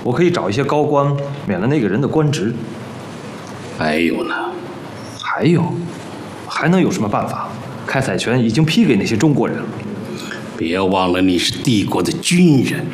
我可以找一些高官免了那个人的官职。 还有呢？ 还有，还能有什么办法？开采权已经批给那些中国人了。 别忘了，你是帝国的军人，